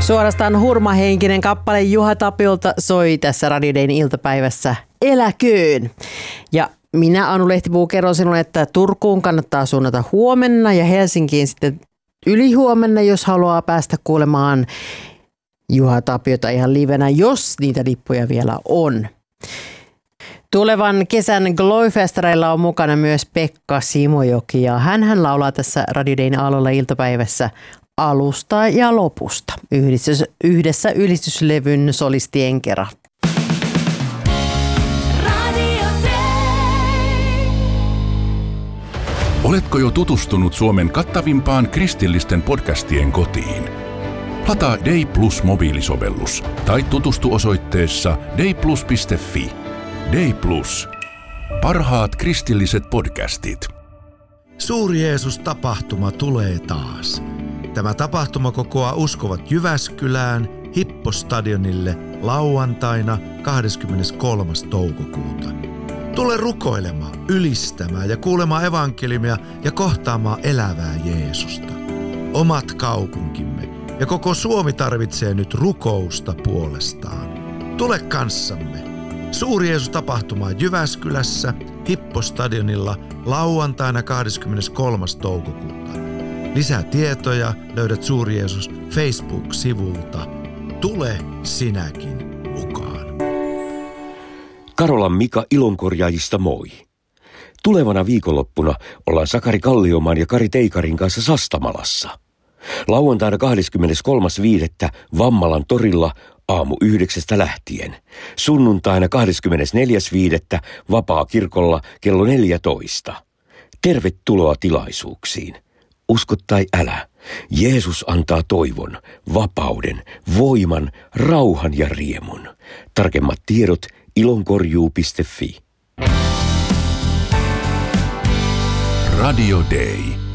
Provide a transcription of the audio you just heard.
Suorastaan hurmahenkinen kappale Juha Tapiolta soi tässä Radio Dayn iltapäivässä Eläköön. Ja minä, Anu Lehtipuu, kerron sinulle, että Turkuun kannattaa suunnata huomenna ja Helsinkiin sitten ylihuomenna, jos haluaa päästä kuulemaan Juha Tapiota ihan livenä, jos niitä lippuja vielä on. Tulevan kesän Glow-festareilla on mukana myös Pekka Simojoki ja hän laulaa tässä Radio Dayn aallolla iltapäivässä alusta ja lopusta yhdessä ylistyslevyn solistien kerran. Oletko jo tutustunut Suomen kattavimpaan kristillisten podcastien kotiin? Lataa Day Plus mobiilisovellus tai tutustu osoitteessa dayplus.fi. Day Plus. Parhaat kristilliset podcastit. Suuri Jeesus-tapahtuma tulee taas. Tämä tapahtuma kokoaa uskovat Jyväskylään Hippostadionille lauantaina 23. toukokuuta. Tule rukoilemaan, ylistämään ja kuulemaan evankeliumia ja kohtaamaan elävää Jeesusta. Omat kaupunkimme ja koko Suomi tarvitsee nyt rukousta puolestaan. Tule kanssamme. Suuri Jeesus-tapahtuma Jyväskylässä Hippostadionilla lauantaina 23. toukokuuta. Lisää tietoja löydät Suuri Jeesus Facebook-sivulta. Tule sinäkin mukaan. Karolan Mika Ilonkorjaajista moi. Tulevana viikonloppuna ollaan Sakari Kalliomaan ja Kari Teikarin kanssa Sastamalassa. Lauantaina 23.5. Vammalan torilla aamu 9 lähtien. Sunnuntaina 24.5. Vapaakirkolla kello 14. Tervetuloa tilaisuuksiin. Usko tai älä, Jeesus antaa toivon, vapauden, voiman, rauhan ja riemun. Tarkemmat tiedot ilonkorjuu.fi. Radio Day.